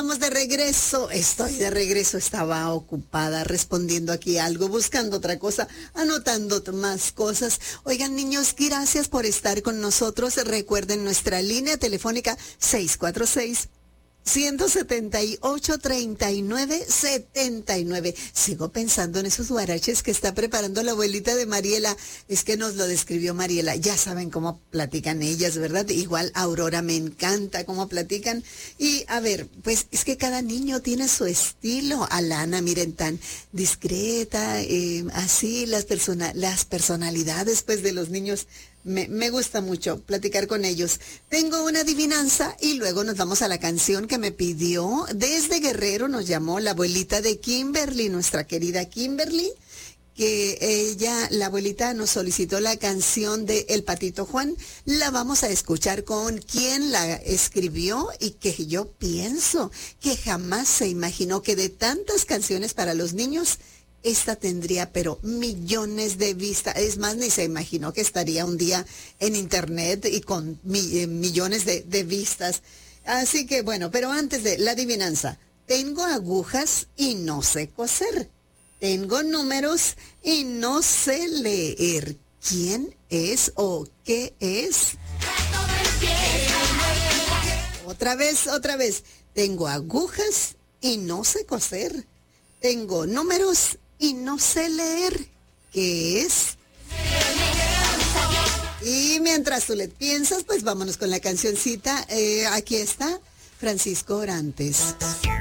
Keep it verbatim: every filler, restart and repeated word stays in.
estamos de regreso. Estoy de regreso. Estaba ocupada respondiendo aquí algo, buscando otra cosa, anotando más cosas. Oigan, niños, gracias por estar con nosotros. Recuerden nuestra línea telefónica seis cuatro seis, uno siete ocho, tres nueve siete nueve. Sigo pensando en esos guaraches que está preparando la abuelita de Mariela. Es que nos lo describió Mariela. Ya saben cómo platican ellas, ¿verdad? Igual Aurora, me encanta cómo platican. Y a ver, pues es que cada niño tiene su estilo. Alana, miren, tan discreta, eh, así las, persona, las personalidades pues de los niños. Me, me gusta mucho platicar con ellos. Tengo una adivinanza y luego nos vamos a la canción que me pidió. Desde Guerrero nos llamó la abuelita de Kimberly, nuestra querida Kimberly, que ella, la abuelita, nos solicitó la canción de El Patito Juan. La vamos a escuchar con quien la escribió y que yo pienso que jamás se imaginó que de tantas canciones para los niños, esta tendría, pero millones de vistas. Es más, ni se imaginó que estaría un día en internet y con mi, eh, millones de, de vistas. Así que bueno, pero antes de la adivinanza, tengo agujas y no sé coser. Tengo números y no sé leer. ¿Quién es o qué es? Otra vez, otra vez. Tengo agujas y no sé coser. Tengo números y no sé leer. ¿Qué es? Y mientras tú le piensas, pues vámonos con la cancioncita. Eh, aquí está Francisco Orantes.